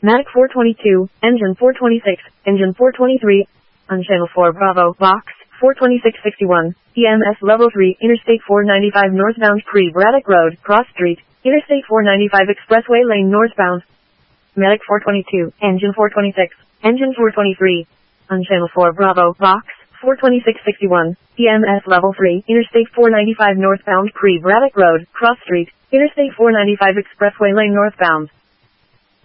Matic 422, engine 426, engine 423, on channel 4 Bravo, box 42661, EMS level 3, Interstate 495 northbound Pre-Braddock Road, Cross Street, Interstate 495 expressway lane northbound. Matic 422, engine 426, engine 423, on channel 4 Bravo, box 42661, EMS level 3, Interstate 495 northbound Pre-Braddock Road, Cross Street, Interstate 495 expressway lane northbound.